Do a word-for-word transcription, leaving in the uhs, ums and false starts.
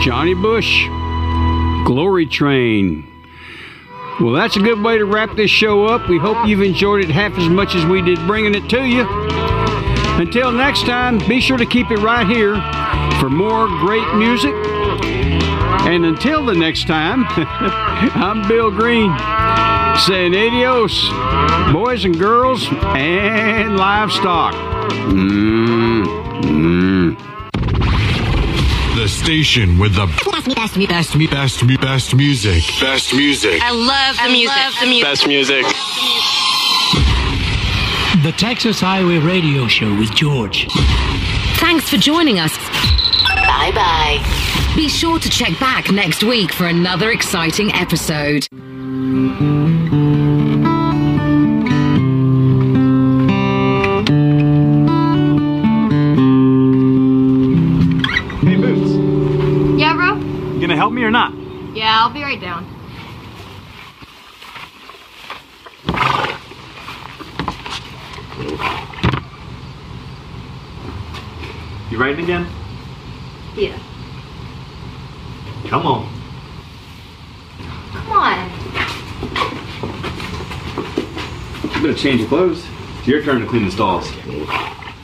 Johnny Bush, Glory Train. Well, that's a good way to wrap this show up. We hope you've enjoyed it half as much as we did bringing it to you. Until next time, be sure to keep it right here for more great music. And until the next time, I'm Bill Green saying adios, boys and girls and livestock. Mm, mm. The station with the best, best, best, best, best, best music. Best music. I love the I music. Love the music. Best music. The Texas Highway Radio Show with George. Thanks for joining us. Bye-bye. Be sure to check back next week for another exciting episode. Hey, Boots. Yeah, bro? You gonna help me or not? Yeah, I'll be right down. You writing again? Yeah. Come on. Come on. You better change your clothes. It's your turn to clean the stalls.